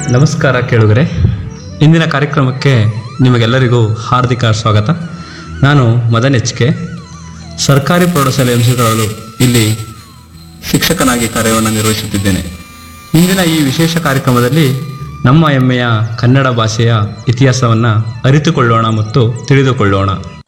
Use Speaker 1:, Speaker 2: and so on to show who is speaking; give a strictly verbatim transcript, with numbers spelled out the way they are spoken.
Speaker 1: ನಮಸ್ಕಾರ ಕೇಳುಗರೆ, ಇಂದಿನ ಕಾರ್ಯಕ್ರಮಕ್ಕೆ ನಿಮಗೆಲ್ಲರಿಗೂ ಹಾರ್ದಿಕ ಸ್ವಾಗತ. ನಾನು ಮದನ್ ಎಚ್ ಕೆ, ಸರ್ಕಾರಿ ಪ್ರೌಢಶಾಲೆ ಎಂಸಿಗಳು ಇಲ್ಲಿ ಶಿಕ್ಷಕನಾಗಿ ಕಾರ್ಯವನ್ನು ನಿರ್ವಹಿಸುತ್ತಿದ್ದೇನೆ. ಇಂದಿನ ಈ ವಿಶೇಷ ಕಾರ್ಯಕ್ರಮದಲ್ಲಿ ನಮ್ಮ ಹೆಮ್ಮೆಯ ಕನ್ನಡ ಭಾಷೆಯ ಇತಿಹಾಸವನ್ನು ಅರಿತುಕೊಳ್ಳೋಣ ಮತ್ತು ತಿಳಿದುಕೊಳ್ಳೋಣ.